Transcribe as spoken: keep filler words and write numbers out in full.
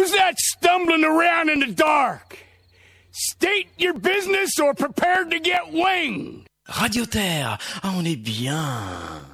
Who's that stumbling around in the dark? State your business or prepared to get winged. Radio Terre, ah, on est bien.